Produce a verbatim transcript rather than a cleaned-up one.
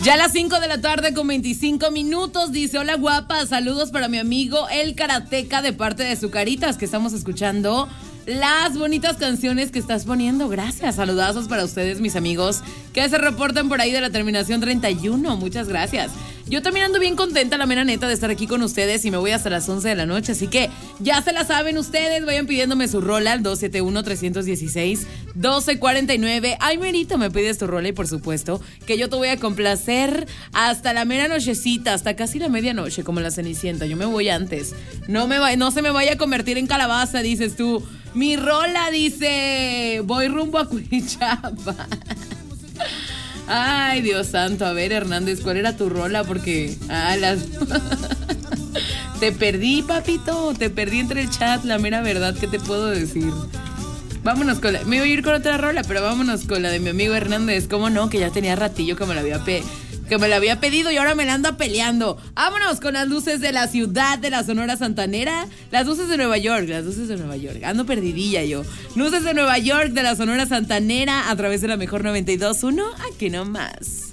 Ya a las cinco de la tarde con veinticinco minutos, dice: hola guapa, saludos para mi amigo el karateca de parte de Zucaritas, que estamos escuchando las bonitas canciones que estás poniendo. Gracias, saludazos para ustedes, mis amigos que se reportan por ahí de la terminación treinta y uno, muchas gracias. Yo también ando bien contenta, la mera neta, de estar aquí con ustedes y me voy hasta las once de la noche, así que ya se la saben ustedes, vayan pidiéndome su rola al dos siete uno, tres uno seis, uno dos cuatro nueve. Ay, merito, me pides tu rola y por supuesto que yo te voy a complacer hasta la mera nochecita, hasta casi la medianoche, como la Cenicienta. Yo me voy antes, no, me va, no se me vaya a convertir en calabaza, dices tú. Mi rola dice: voy rumbo a Cuichapa. Ay, Dios santo. A ver, Hernández, ¿cuál era tu rola? Porque ah, las... te perdí, papito. Te perdí entre el chat, la mera verdad. ¿Qué te puedo decir? Vámonos con la... Me voy a ir con otra rola, pero vámonos con la de mi amigo Hernández. ¿Cómo no? Que ya tenía ratillo que me la había pe... que me la había pedido y ahora me la anda peleando. Vámonos con las luces de la ciudad de la Sonora Santanera. Las luces de Nueva York, las luces de Nueva York. Ando perdidilla yo. Luces de Nueva York de la Sonora Santanera a través de la mejor noventa y dos punto uno. Aquí nomás.